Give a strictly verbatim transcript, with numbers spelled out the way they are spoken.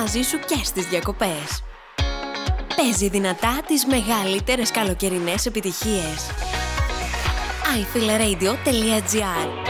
μαζί σου και στις διακοπές. Παίζει δυνατά τις μεγαλύτερες καλοκαιρινές επιτυχίες. άι φιλ ρέιντιο τελεία τζι άρ